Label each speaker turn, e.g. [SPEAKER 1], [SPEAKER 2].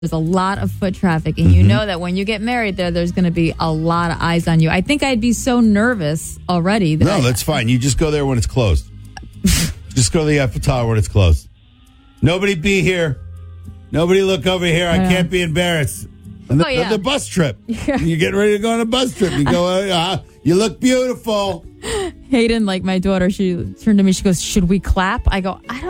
[SPEAKER 1] There's a lot of foot traffic, and you know that when you get married there's going to be a lot of eyes on you. I think I'd be so nervous already.
[SPEAKER 2] That's fine. You just go there when it's closed. Just go to the Eiffel Tower when it's closed. Nobody be here. Nobody look over here. I can't be embarrassed. And the bus trip. Yeah. You're getting ready to go on a bus trip. You go, you look beautiful.
[SPEAKER 1] Hayden, like my daughter, she turned to me, she goes, should we clap? I go, I don't